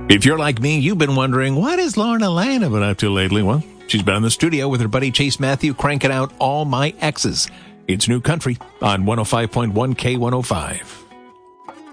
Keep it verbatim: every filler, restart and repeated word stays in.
If you're like me, you've been wondering, what has Lorna Lana been up to lately? Well, she's been in the studio with her buddy Chase Matthew cranking out All My Exes. It's New Country on one oh five point one K one oh five.